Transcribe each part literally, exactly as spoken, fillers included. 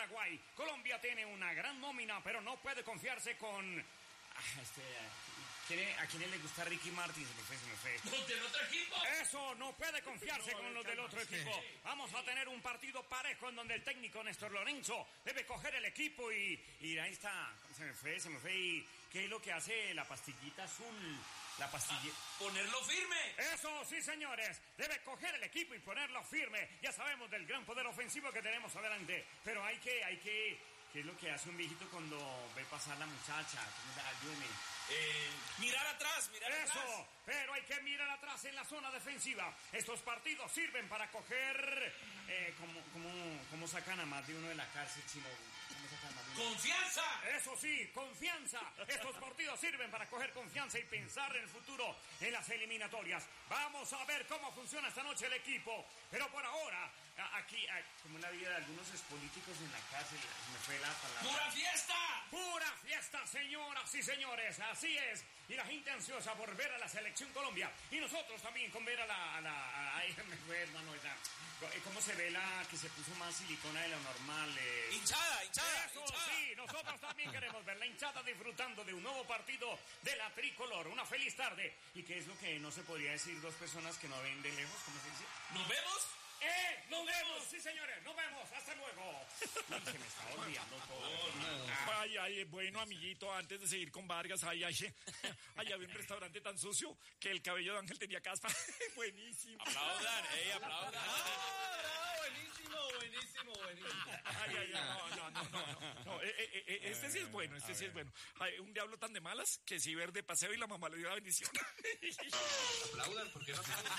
Paraguay. Colombia tiene una gran nómina, pero no puede confiarse con... Ah, este, ¿quién, ¿A quién le gusta Ricky Martin? Se me fue, se me fue. ¿Los del otro equipo? Eso, no puede confiarse no, con los del otro equipo. Vamos a tener un partido parejo en donde el técnico Néstor Lorenzo debe coger el equipo y... Y ahí está, se me fue, se me fue. ¿Y qué es lo que hace la pastillita azul? La pastilla... Ah, ¡ponerlo firme! Eso, sí, señores. Debe coger el equipo y ponerlo firme. Ya sabemos del gran poder ofensivo que tenemos adelante. Pero hay que, hay que... ¿Qué es lo que hace un viejito cuando ve pasar la muchacha? Ayúdeme. Eh, mirar atrás, mirar Eso, atrás. Eso, pero hay que mirar atrás en la zona defensiva. Estos partidos sirven para coger... Eh, ¿cómo, cómo, ¿Cómo sacan a más de uno de la cárcel, Chino? ¿Cómo sacan a más de uno? ¡Confianza! Eso sí, confianza. Estos partidos sirven para coger confianza y pensar en el futuro, en las eliminatorias. Vamos a ver cómo funciona esta noche el equipo. Pero por ahora, aquí, como en la vida de algunos expolíticos en la cárcel, me fue la palabra. ¡Pura fiesta! ¡Pura fiesta, señoras y señores! Así es. Y la gente ansiosa por ver a la selección Colombia. Y nosotros también con ver a la... A la ay, me fue, hermano, esa, ¿cómo se ve la que se puso más silicona de lo normal? Eh? ¡Hinchada, hinchada! Eso hinchada. sí, nosotros también queremos ver la hinchada disfrutando de un nuevo partido de la tricolor. Una feliz tarde. ¿Y qué es lo que no se podría decir dos personas que no ven de lejos? ¿Cómo se dice? ¿Nos vemos? ¡Eh! ¡Nos vemos! Sí, señores, nos vemos. Hasta luego. Uy, se me está olvidando todo. Ah. Ay, ay, bueno, amiguito, antes de seguir con Vargas, ay, ay, ay, había un restaurante tan sucio que el cabello de Ángel tenía caspa. Buenísimo. Aplaudan, ey, aplaudan. Ah, buenísimo, buenísimo, buenísimo. Ay, ay, ay, no, no, no, no. no eh, eh, eh, este sí es bueno, este sí es bueno. Ay, un diablo tan de malas que si ver de paseo y la mamá le dio la bendición. Aplaudan, ¿por qué no aplaudan?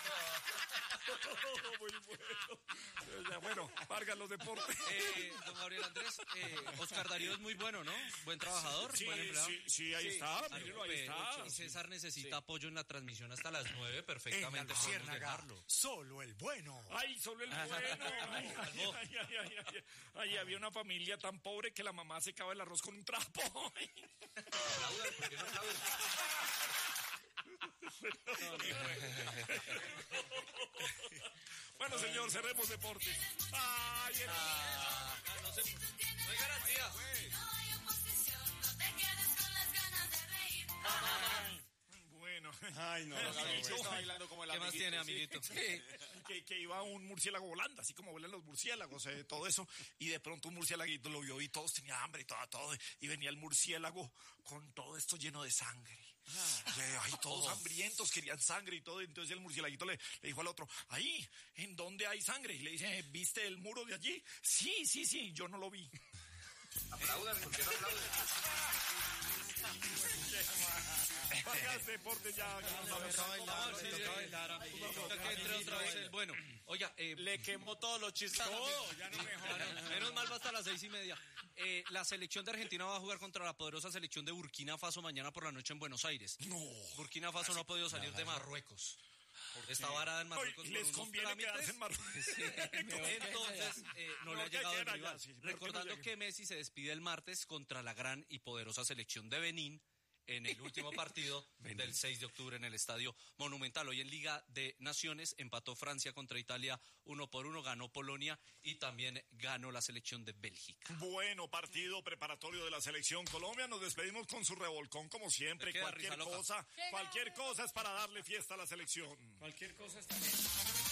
Muy bueno. Bueno, Vargas, los deportes. Eh, don Gabriel Andrés, eh, Oscar Darío es muy bueno, ¿no? Buen trabajador, Sí, buen empleado. sí, sí, ahí está, Claro, mírenlo, ahí pero está. César necesita apoyo en la transmisión hasta las nueve, perfectamente podemos dejarlo. Solo el bueno. Ay, solo el bueno. Ay, ay, ay, ay, ay, ay. Ay, había una familia tan pobre que la mamá secaba el arroz con un trapo. Aplaudan, ¿por qué no aplaudan? No, no, Bueno, señor, cerremos deportes. Ay, el... ah, no, sé, no hay garantía. Ay, bueno. Ay, no, Ay, Gabriel, no. está bailando como el ¿Qué más amiguito, tiene, sí. amiguito? que, que iba un murciélago volando, así como vuelan los murciélagos, eh, todo eso, y de pronto un murciélaguito lo vio y todos tenían hambre y todo, todo, y venía el murciélago con todo esto lleno de sangre. Ah. Y, ay, todos oh. hambrientos, querían sangre y todo, entonces el murciélaguito le, le dijo al otro, ahí, ¿en dónde hay sangre? Y le dice, ¿viste el muro de allí? Sí, sí, sí, yo no lo vi. Aplaudan, ¿por qué no aplaudan? Vargas Deportes ya. Que entre otra vez el bueno. Oiga, eh, Le quemó todos los chistes. todo, ya no mejora. Menos mal va hasta las seis y media. Eh, la selección de Argentina va a jugar contra la poderosa selección de Burkina Faso mañana por la noche en Buenos Aires. No. Burkina Faso no ha podido salir de Marruecos. Está varada en Marruecos. Oye, les conviene quedarse en Marruecos. Sí, entonces, eh, no, no le ha llegado el rival. Allá, sí, Recordando no que Messi se despide el martes contra la gran y poderosa selección de Benín en el último partido del seis de octubre en el Estadio Monumental. Hoy en Liga de Naciones empató Francia contra Italia uno por uno, ganó Polonia y también ganó la selección de Bélgica. Bueno, partido preparatorio de la selección Colombia. Nos despedimos con su revolcón como siempre. Queda Cualquier risa loca. cosa, cualquier cosa es para darle fiesta a la selección. Cualquier cosa está bien.